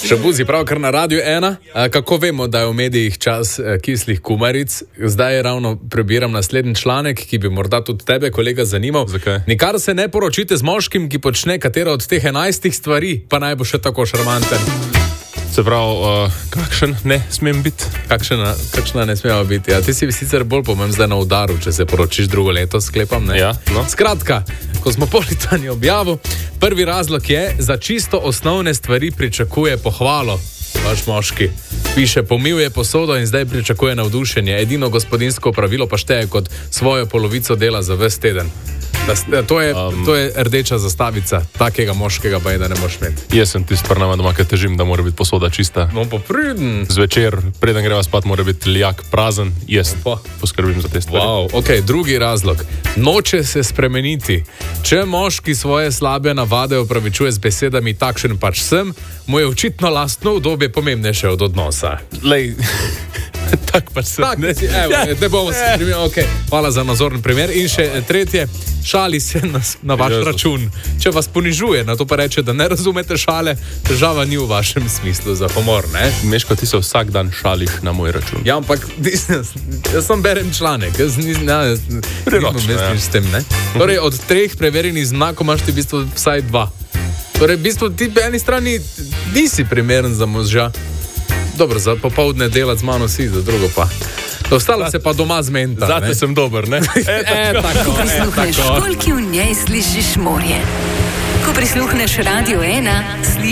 Šabuzi, pravkar na Radiu 1. Kako vemo, da je v medijih čas kislih kumaric? Zdaj ravno prebiram naslednji članek, ki bi morda tudi tebe, kolega, zanimal. Zakaj? Nikar se ne poročite z moškim, ki počne katero od teh 11 stvari, pa naj bo še tako šarmanten. Se pravi, kakšen ne smem biti? Kakšna ne smemo biti? Ja, ti si sicer bolj pomemben zdaj na udaru, če se poročiš drugo leto, sklepam, ne? Ja, no. Skratka, Kozmopolitan je objavil, prvi razlog je, za čisto osnovne stvari pričakuje pohvalo. Vaš moški piše, pomil je posodo in zdaj pričakuje navdušenje. Edino gospodinjsko pravilo pa šteje kot svojo polovico dela za ves teden. To je rdeča zastavica, takega moškega pa je, da ne moš imeti. Jaz sem tisti prnama doma, ki težim, da mora biti posoda čista. No pa priden. Zvečer, preden greva spat, mora biti lijak prazen. Jaz poskrbim za te stvari. Wow. Ok, drugi razlog. Noče se spremeniti. Če moški svoje slabe navade opravičuje z besedami takšen pač sem, mu je očitno lastno udobje pomembnejše od odnosa. Lej, tak pač sem. Tak, ne bomo se spremenili. Okay. Hvala za nazorni primer. In še tretje, šali se na vaš račun. Če vas ponižuje, na to pa reče, da ne razumete šale, težava ni v vašem smislu za humor, ne? Meško, ti se vsak dan šališ na moj račun. Ja, ampak jaz sem berem članek, jaz nisem s tem, ne? Torej, od 3 preverjenih znakov imaš ti v bistvu vsaj 2. Torej, v bistvu ti po eni strani nisi primeren za moža. Dobro, za popoldne delati z mano si, za drugo pa. Ostalo se pa doma zmenta. Zate sem dober, ne? Ko prisluhneš, koliko v njej slišiš morje. Ko prisluhneš Radio 1,